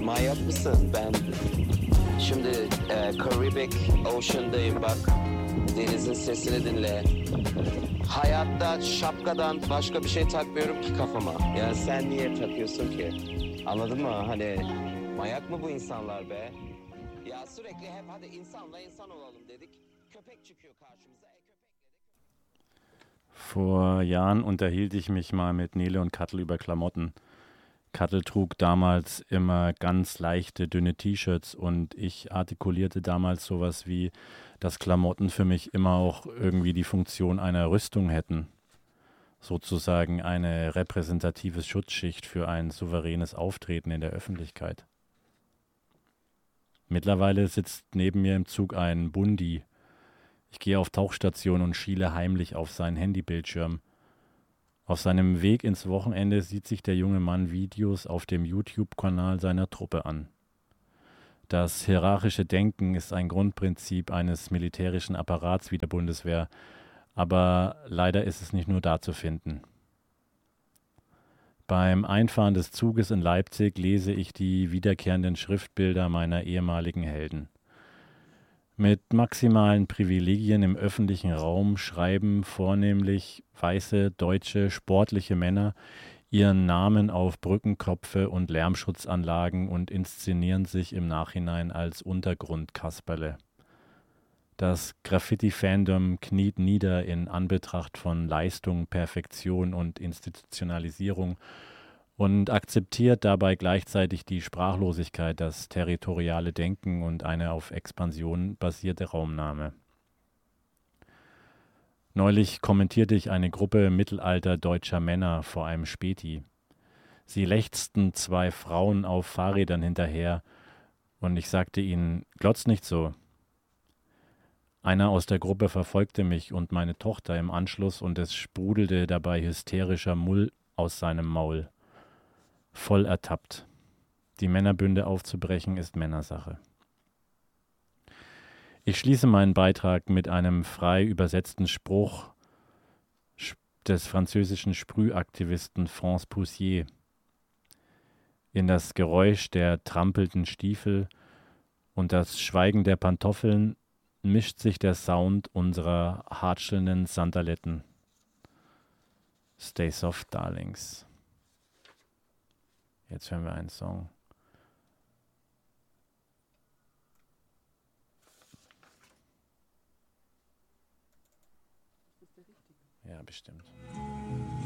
Manyak mısın? Ben şimdi Caribbean Ocean'dayım bak. Denizin sesini dinle. Hayatta şapkadan başka bir şey takmıyorum ki kafama. Ya sen niye takıyorsun ki? Anladın mı? Hani manyak mı bu insanlar be? Ya sürekli hep hadi insanla insan olalım dedik. Köpek çıkıyor karşımıza. Vor Jahren unterhielt ich mich mal mit Nele und Kattel über Klamotten. Kattel trug damals immer ganz leichte, dünne T-Shirts und ich artikulierte damals sowas wie, dass Klamotten für mich immer auch irgendwie die Funktion einer Rüstung hätten. Sozusagen eine repräsentative Schutzschicht für ein souveränes Auftreten in der Öffentlichkeit. Mittlerweile sitzt neben mir im Zug ein Bundi. Ich gehe auf Tauchstation und schiele heimlich auf seinen Handybildschirm. Auf seinem Weg ins Wochenende sieht sich der junge Mann Videos auf dem YouTube-Kanal seiner Truppe an. Das hierarchische Denken ist ein Grundprinzip eines militärischen Apparats wie der Bundeswehr, aber leider ist es nicht nur da zu finden. Beim Einfahren des Zuges in Leipzig lese ich die wiederkehrenden Schriftbilder meiner ehemaligen Helden. Mit maximalen Privilegien im öffentlichen Raum schreiben vornehmlich weiße, deutsche, sportliche Männer ihren Namen auf Brückenkopfe und Lärmschutzanlagen und inszenieren sich im Nachhinein als Untergrundkasperle. Das Graffiti-Fandom kniet nieder in Anbetracht von Leistung, Perfektion und Institutionalisierung und akzeptiert dabei gleichzeitig die Sprachlosigkeit, das territoriale Denken und eine auf Expansion basierte Raumnahme. Neulich kommentierte ich eine Gruppe mittelalter deutscher Männer vor einem Späti. Sie lechzten zwei Frauen auf Fahrrädern hinterher und ich sagte ihnen, glotzt nicht so. Einer aus der Gruppe verfolgte mich und meine Tochter im Anschluss und es sprudelte dabei hysterischer Mull aus seinem Maul. Voll ertappt. Die Männerbünde aufzubrechen ist Männersache. Ich schließe meinen Beitrag mit einem frei übersetzten Spruch des französischen Sprühaktivisten France Poussier. In das Geräusch der trampelnden Stiefel und das Schweigen der Pantoffeln mischt sich der Sound unserer hatschelnden Sandaletten. Stay soft, darlings. Jetzt hören wir einen Song. Ja, bestimmt.